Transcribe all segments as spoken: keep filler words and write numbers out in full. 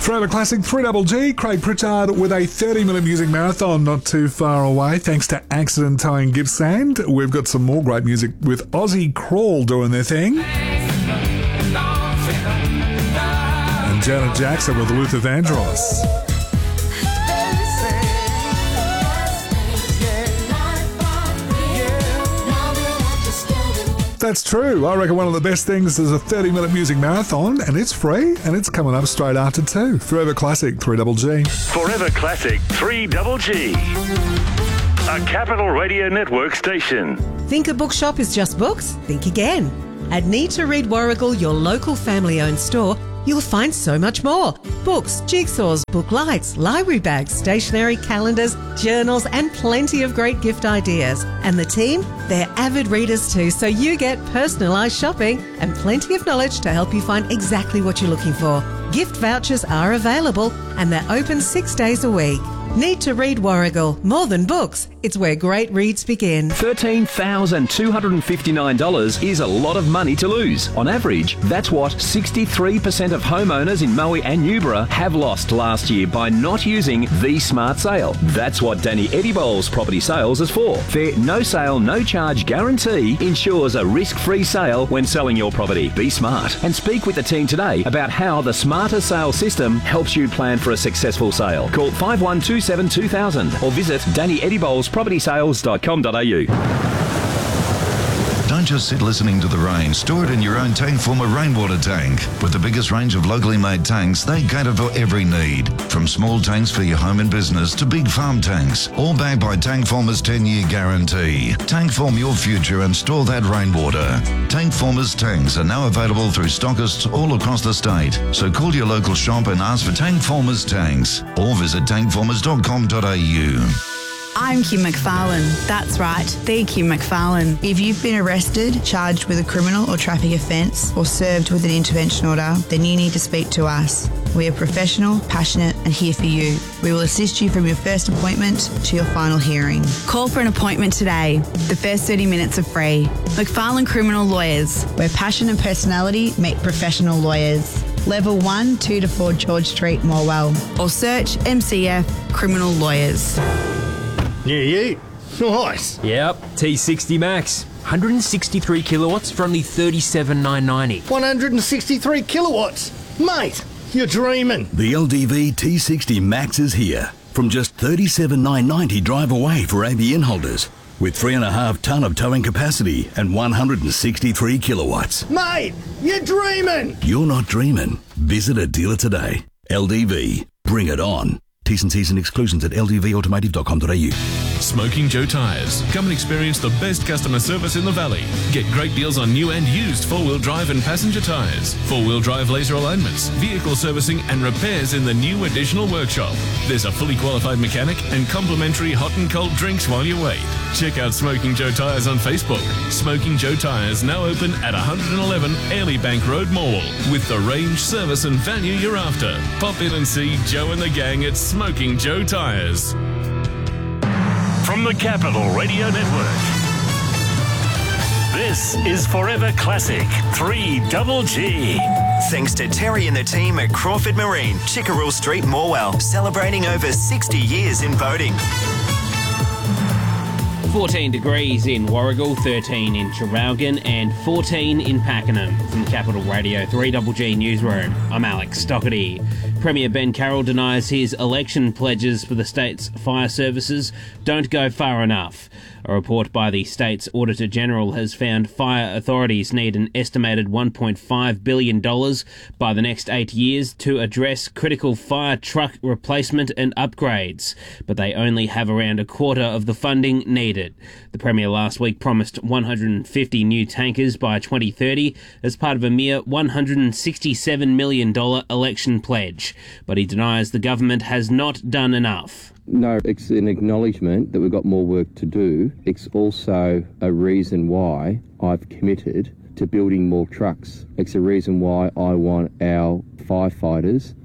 Forever Classic three Double G, Craig Pritchard with a thirty minute music marathon not too far away. Thanks to Accident Towing Gippsland. We've got some more great music with Aussie Crawl doing their thing. And Janet Jackson with Luther Vandross. That's true. I reckon one of the best things is a thirty minute music marathon, and it's free, and it's coming up straight after two. Forever Classic three Double G. Forever Classic three Double G. A Capital Radio Network station. Think a bookshop is just books? Think again. At Need to Read Warragul, your local family-owned store, you'll find so much more. Books, jigsaws, book lights, library bags, stationery, calendars, journals, and plenty of great gift ideas. And the team, they're avid readers too, so you get personalised shopping and plenty of knowledge to help you find exactly what you're looking for. Gift vouchers are available and they're open six days a week. Need to Read Warragul. More than books, it's where great reads begin. thirteen thousand two hundred fifty-nine dollars is a lot of money to lose. On average, that's what sixty-three percent of homeowners in Moe and Newborough have lost last year by not using the Smart Sale. That's what Danny Edibol's Property Sales is for. Their no sale, no charge guarantee ensures a risk-free sale when selling your property. Be smart and speak with the team today about how the Smarter Sale system helps you plan for a successful sale. Call five one two seven two thousand or visit danny edibols property sales dot com dot a u. Don't just sit listening to the rain. Store it in your own Tankformer rainwater tank. With the biggest range of locally made tanks, they cater for every need. From small tanks for your home and business to big farm tanks. All backed by Tankformer's ten year guarantee. Tankform your future and store that rainwater. Tankformer's tanks are now available through stockists all across the state. So call your local shop and ask for Tankformer's tanks. Or visit tankformers dot com dot a u. I'm Kim McFarlane. That's right, the Kim McFarlane. If you've been arrested, charged with a criminal or traffic offence, or served with an intervention order, then you need to speak to us. We are professional, passionate and here for you. We will assist you from your first appointment to your final hearing. Call for an appointment today. The first thirty minutes are free. McFarlane Criminal Lawyers. Where passion and personality meet professional lawyers. Level one, two to four George Street, Morwell. Or search M C F Criminal Lawyers. Yeah, yeah. Nice. Yep, T sixty Max. one hundred sixty-three kilowatts for only thirty-seven thousand nine hundred ninety. one hundred sixty-three kilowatts. Mate, you're dreaming. The L D V T sixty Max is here. From just thirty-seven thousand nine hundred ninety drive away for A B N holders. With three and a half tonne of towing capacity and one hundred sixty-three kilowatts. Mate, you're dreaming. You're not dreaming. Visit a dealer today. L D V. Bring it on. T's and C's and exclusions at l d v automotive dot com dot a u. Smoking Joe Tyres. Come and experience the best customer service in the valley. Get great deals on new and used four-wheel drive and passenger tyres, four-wheel drive laser alignments, vehicle servicing and repairs in the new additional workshop. There's a fully qualified mechanic and complimentary hot and cold drinks while you wait. Check out Smoking Joe Tyres on Facebook. Smoking Joe Tyres now open at one eleven Airlie Bank Road, Morwell. With the range, service and value you're after. Pop in and see Joe and the gang at Smoking Joe Tyres. From the Capital Radio Network, this is Forever Classic three Double G. Thanks to Terry and the team at Crawford Marine, Chickerell Street, Morwell, celebrating over sixty years in boating. fourteen degrees in Warragul, thirteen in Traralgon and fourteen in Pakenham. From Capital Radio three Double G Newsroom, I'm Alex Stockerty. Premier Ben Carroll denies his election pledges for the state's fire services don't go far enough. A report by the state's Auditor General has found fire authorities need an estimated one point five billion dollars by the next eight years to address critical fire truck replacement and upgrades, but they only have around a quarter of the funding needed. The Premier last week promised one hundred fifty new tankers by twenty thirty as part of a mere one hundred sixty-seven million dollars election pledge, but he denies the government has not done enough. No, it's an acknowledgement that we've got more work to do. It's also a reason why I've committed to building more trucks. It's a reason why I want our firefighters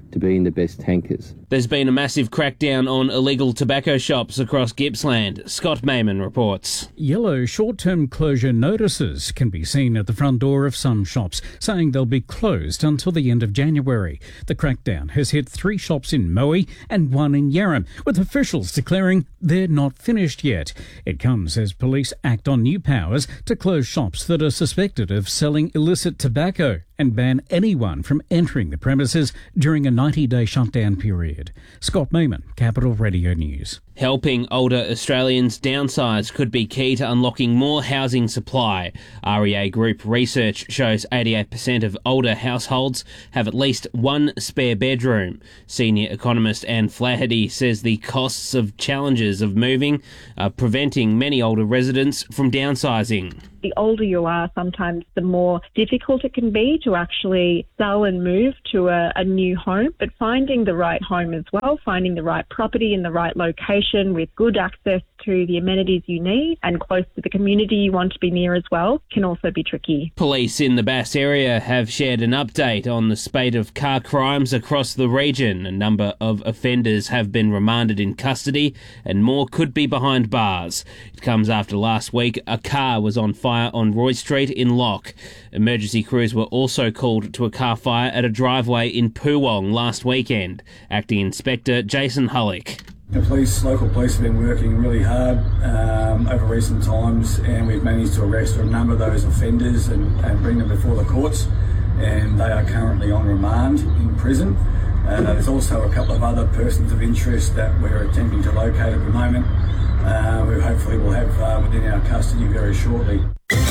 to being the best tankers. There's been a massive crackdown on illegal tobacco shops across Gippsland. Scott Mayman reports. Yellow short-term closure notices can be seen at the front door of some shops, saying they'll be closed until the end of January. The crackdown has hit three shops in Moe and one in Yarram, with officials declaring they're not finished yet. It comes as police act on new powers to close shops that are suspected of selling illicit tobacco and ban anyone from entering the premises during a ninety-day shutdown period. Scott Mayman, Capital Radio News. Helping older Australians downsize could be key to unlocking more housing supply. R E A Group research shows eighty-eight percent of older households have at least one spare bedroom. Senior economist Anne Flaherty says the costs of challenges of moving are preventing many older residents from downsizing. The older you are, sometimes the more difficult it can be to actually sell and move to a, a new home. But finding the right home as well, finding the right property in the right location with good access to the amenities you need and close to the community you want to be near as well, can also be tricky. Police in the Bass area have shared an update on the spate of car crimes across the region. A number of offenders have been remanded in custody and more could be behind bars. It comes after last week a car was on fire on Roy Street in Lock. Emergency crews were also called to a car fire at a driveway in Poowong last weekend. Acting Inspector Jason Hullick. The police, local police have been working really hard um, over recent times, and we've managed to arrest a number of those offenders and, and bring them before the courts, and they are currently on remand in prison. Uh, there's also a couple of other persons of interest that we're attempting to locate at the moment. Uh, we hopefully will have uh, within our custody very shortly.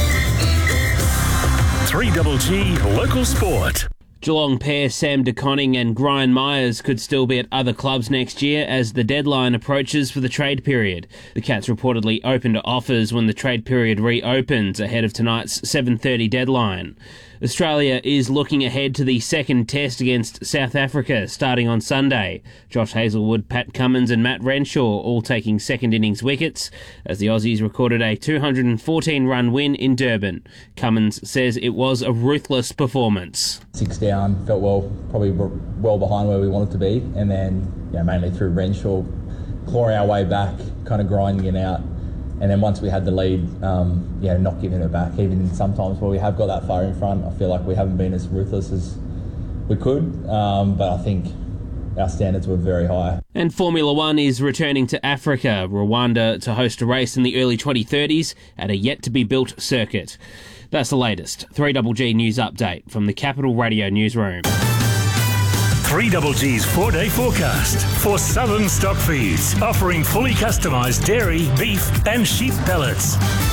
three G G Local Sport. Geelong pair Sam De Koning and Brian Myers could still be at other clubs next year as the deadline approaches for the trade period. The Cats reportedly open to offers when the trade period reopens ahead of tonight's seven thirty deadline. Australia is looking ahead to the second test against South Africa starting on Sunday. Josh Hazlewood, Pat Cummins and Matt Renshaw all taking second innings wickets as the Aussies recorded a two hundred fourteen run win in Durban. Cummins says it was a ruthless performance. Six down, felt well, probably well behind where we wanted to be, and then you know, mainly through Renshaw, clawing our way back, kind of grinding it out. And then once we had the lead, um, yeah, not giving it back. Even sometimes where we have got that far in front, I feel like we haven't been as ruthless as we could. Um, but I think our standards were very high. And Formula One is returning to Africa, Rwanda, to host a race in the early twenty thirties at a yet-to-be-built circuit. That's the latest three G G News Update from the Capital Radio Newsroom. three G G's four-day forecast for Southern Stock Feeds, offering fully customised dairy, beef and sheep pellets.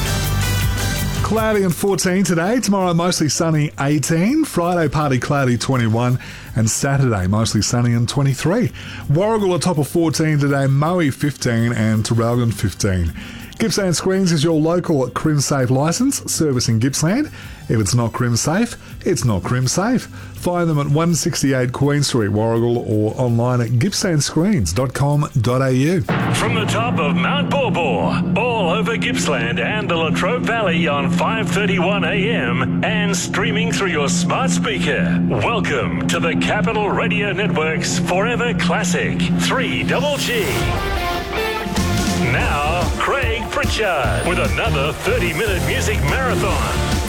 Cloudy and fourteen today. Tomorrow mostly sunny, eighteen. Friday partly cloudy, twenty-one. And Saturday mostly sunny and twenty-three. Warragul on top of fourteen today. Moe fifteen and Traralgon fifteen. Gippsland Screens is your local CrimSafe licence, service in Gippsland. If it's not CrimSafe, it's not CrimSafe. Find them at one sixty-eight Queen Street, Warragul, or online at gippsland screens dot com dot a u. From the top of Mount Borbor, all over Gippsland and the Latrobe Valley on five thirty-one a m and streaming through your smart speaker. Welcome to the Capital Radio Network's Forever Classic three G G. Now, Craig Pritchard with another thirty minute music marathon.